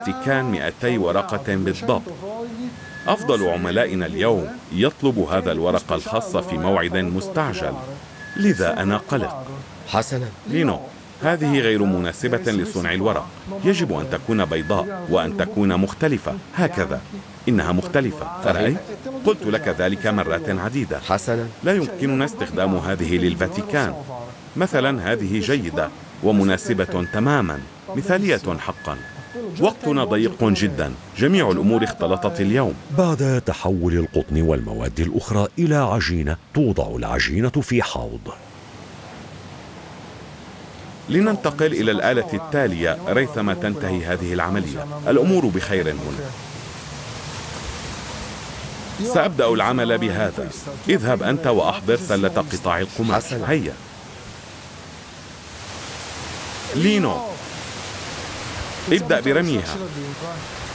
كان 200 ورقة بالضبط. أفضل عملائنا اليوم يطلب هذا الورق الخاص في موعد مستعجل، لذا أنا قلق. حسنا لينو، هذه غير مناسبة لصنع الورق. يجب أن تكون بيضاء وأن تكون مختلفة هكذا. إنها مختلفة، فرأيت؟ قلت لك ذلك مرات عديدة. حسنا لا يمكننا استخدام هذه للفاتيكان. مثلا هذه جيدة ومناسبة تماما، مثالية حقا. وقتنا ضيق جدا، جميع الأمور اختلطت اليوم. بعد تحول القطن والمواد الأخرى إلى عجينة، توضع العجينة في حوض. لننتقل إلى الآلة التالية ريثما تنتهي هذه العملية. الأمور بخير هنا. سأبدأ العمل بهذا. اذهب أنت وأحضر سلة قطاع القماش. هيا لينو، ابدأ برميها.